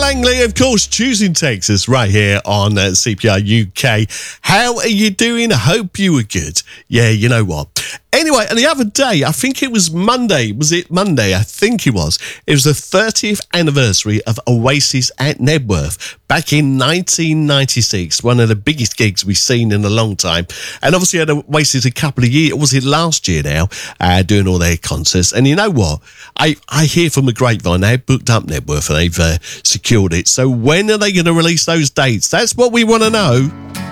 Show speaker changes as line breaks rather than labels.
Langley, of course, choosing Texas right here on CPR UK. How are you doing? I hope you were good. Yeah, you know what? Anyway, and the other day, I think it was Monday. Was it Monday? I think it was. It was the 30th anniversary of Oasis at Knebworth back in 1996. One of the biggest gigs we've seen in a long time. And obviously had Oasis a couple of years, was it last year now, doing all their concerts. And you know what? I hear from the grapevine, they've booked up Knebworth and they've secured it. So when are they going to release those dates? That's what we want to know.